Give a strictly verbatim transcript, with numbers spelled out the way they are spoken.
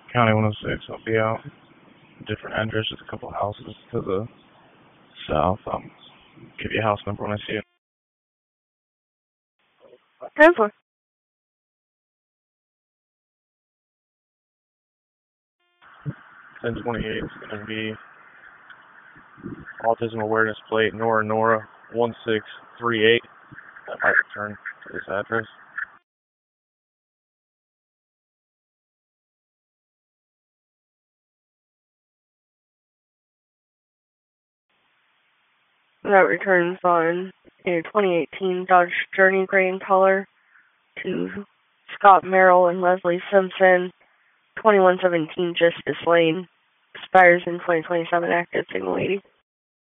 County one oh six, I'll be out. Different address, just a couple houses to the south. I'll give you a house number when I see it. ten four. ten twenty-eight is going to be Autism Awareness Plate, Nora Nora one six three eight. That might return to this address. That returns on a twenty eighteen Dodge Journey gray in color to Scott Merrill and Leslie Simpson, twenty-one seventeen Justice Lane. Expires in twenty twenty-seven, active single eighty.